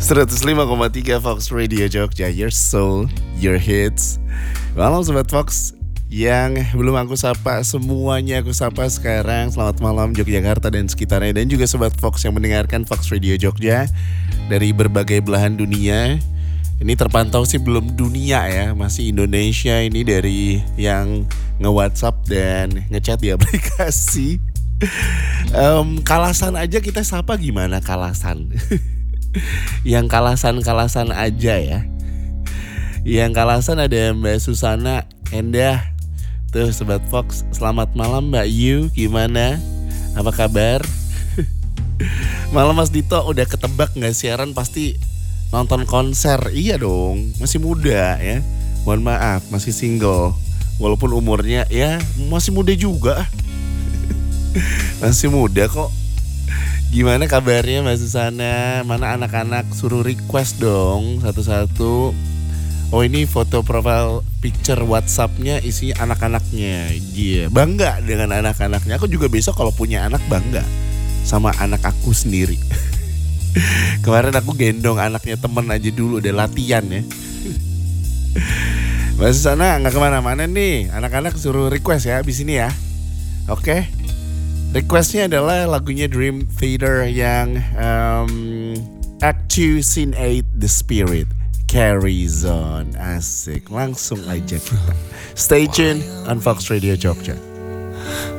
105,3 Fox Radio Jogja, your soul, your hits. Malam Sobat Fox, yang belum aku sapa semuanya aku sapa sekarang. Selamat malam Yogyakarta dan sekitarnya. Dan juga Sobat Fox yang mendengarkan Fox Radio Jogja dari berbagai belahan dunia. Ini terpantau sih belum dunia ya, masih Indonesia ini dari yang nge-WhatsApp dan ngechat di aplikasi. Kalasan aja kita sapa gimana Kalasan? Yang Kalasan aja ya. Yang Kalasan ada Mbak Susana Endah. Tuh Sobat Fox, selamat malam Mbak Yu, gimana? Apa kabar? Malam Mas Dito udah ketebak gak siaran pasti nonton konser? Iya dong, masih muda ya. Mohon maaf, masih single. Walaupun umurnya ya masih muda juga. Masih muda kok. Gimana kabarnya Mbak Susana? Mana anak-anak? Suruh request dong satu-satu. Oh ini foto profile picture WhatsApp-nya isinya anak-anaknya. Iya, bangga dengan anak-anaknya. Aku juga besok kalau punya anak bangga sama anak aku sendiri. Kemarin aku gendong anaknya temen aja dulu, udah latihan ya. Mbak Susana gak kemana-mana nih. Anak-anak suruh request ya abis ini ya. Oke. Requestnya adalah lagunya Dream Theater yang Act 2 Scene 8 The Spirit Carry On. Asik, langsung aja kita. Stay tuned on Fox Radio Jogja.